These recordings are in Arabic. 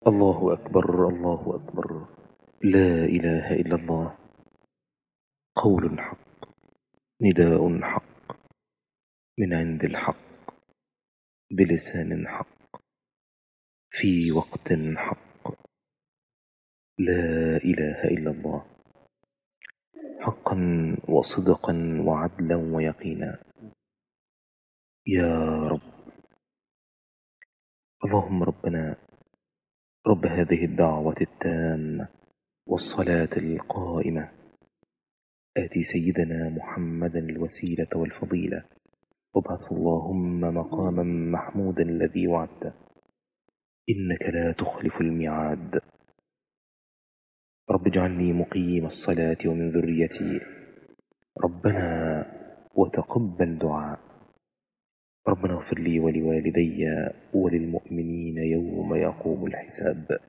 الله أكبر الله أكبر. لا إله إلا الله. قول حق، نداء حق، من عند الحق، بلسان حق، في وقت حق. لا إله إلا الله. حقا وصدقا وعدلا ويقينا. يا رب. اللهم ربنا رب هذه الدعوة التامة والصلاة القائمة، آتي سيدنا محمدا الوسيلة والفضيلة، وابعث اللهم مقاما محمودا الذي وعدته، إنك لا تخلف الميعاد. رب اجعلني مقيم الصلاة ومن ذريتي، ربنا وتقبل دعاء. ربنا اغفر لي ولوالدي وللمؤمنين يوم يقوم الحساب.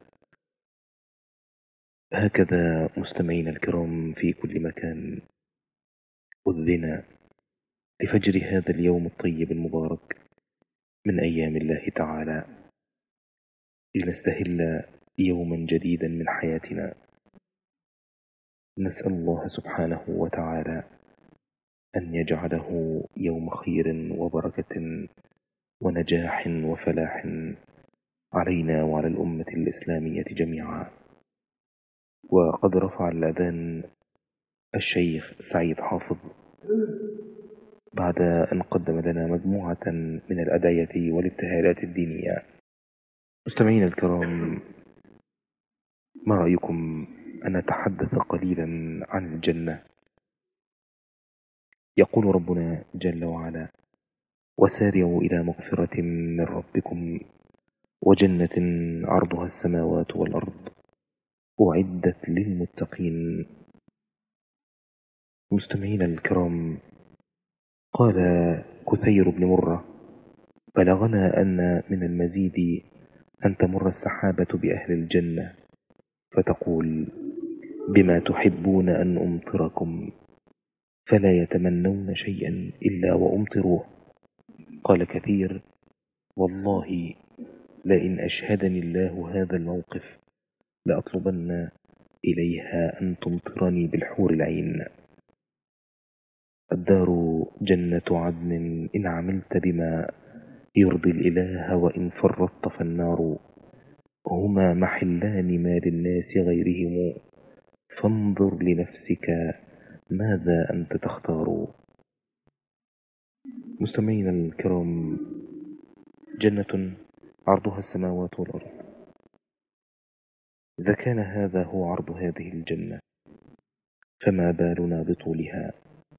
هكذا مستمعين الكرام في كل مكان، أذن لفجر هذا اليوم الطيب المبارك من أيام الله تعالى، لنستهل يوما جديدا من حياتنا. نسأل الله سبحانه وتعالى أن يجعله يوم خير وبركة ونجاح وفلاح علينا وعلى الأمة الإسلامية جميعا. وقد رفع الأذان الشيخ سعيد حافظ بعد أن قدم لنا مجموعة من الأدعية والابتهالات الدينية. مستمعين الكرام، ما رأيكم أن نتحدث قليلا عن الجنة؟ يقول ربنا جل وعلا: وسارعوا إلى مغفرة من ربكم وجنة عرضها السماوات والأرض أعدت للمتقين. مستمعين الكرام، قال كثير بن مرة: بلغنا أن من المزيد أن تمر السحابة بأهل الجنة فتقول: بما تحبون أن أمطركم، فلا يتمنون شيئا إلا وأمطروه. قال كثير: والله لئن أشهدني الله هذا الموقف لأطلبن إليها أن تمطرني بالحور العين. الدار جنة عدن إن عملت بما يرضي الإله، وإن فرطت فالنار. هما محلان ما للناس غيرهم، فانظر لنفسك ماذا أنت تختار. مستمعين الكرام، جنة عرضها السماوات والأرض، إذا كان هذا هو عرض هذه الجنة فما بالنا بطولها؟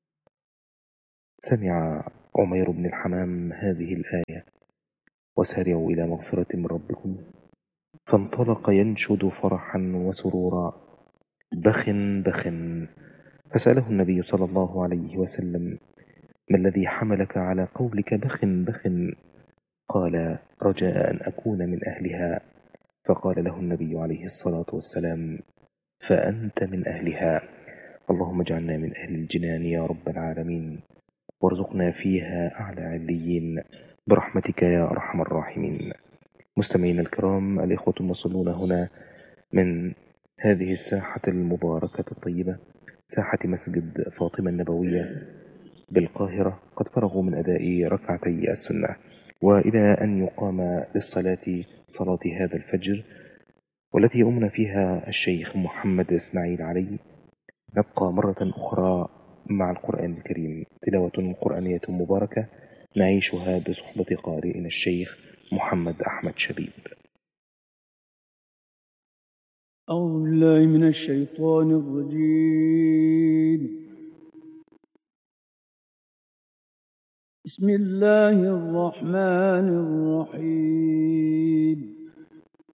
سمع عمير بن الحمام هذه الآية: وسارعوا إلى مغفرة من ربكم، فانطلق ينشد فرحا وسرورا: بخ بخ. فسأله النبي صلى الله عليه وسلم: ما الذي حملك على قولك بخ بخ؟ قال: رجاء أن أكون من أهلها. فقال له النبي عليه الصلاة والسلام: فأنت من أهلها. اللهم اجعلنا من أهل الجنان يا رب العالمين، وارزقنا فيها أعلى عليين برحمتك يا أرحم الراحمين. مستمعين الكرام، الإخوة المصلون هنا من هذه الساحة المباركة الطيبة، ساحة مسجد فاطمة النبوية بالقاهرة، قد فرغوا من أداء ركعتي السنة، وإلى أن يقام للصلاة صلاة هذا الفجر والتي يؤمن فيها الشيخ محمد إسماعيل علي، نبقى مرة أخرى مع القرآن الكريم، تلاوة قرآنية مباركة نعيشها بصحبة قارئنا الشيخ محمد أحمد شبيب. أعوذ بالله من الشيطان الرجيم. بسم الله الرحمن الرحيم.